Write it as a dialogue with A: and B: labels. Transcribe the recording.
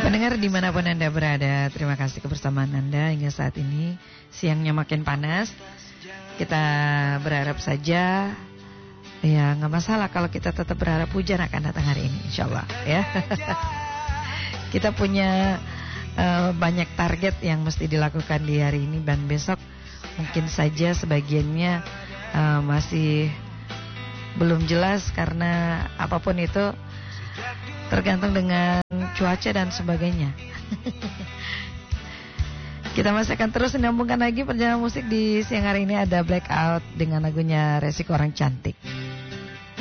A: Pendengar dimanapun Anda berada, terima kasih kebersamaan Anda hingga saat ini. Siangnya makin panas. Kita berharap saja, ya nggak masalah kalau kita tetap berharap hujan akan datang hari ini, insya Allah ya. Kita punya banyak target yang mesti dilakukan di hari ini dan besok. Mungkin saja sebagiannya masih belum jelas karena apapun itu tergantung dengan cuaca dan sebagainya. Kita masih akan terus menyambungkan lagi perjalanan musik di siang hari ini. Ada Blackout dengan lagunya Resiko Orang Cantik.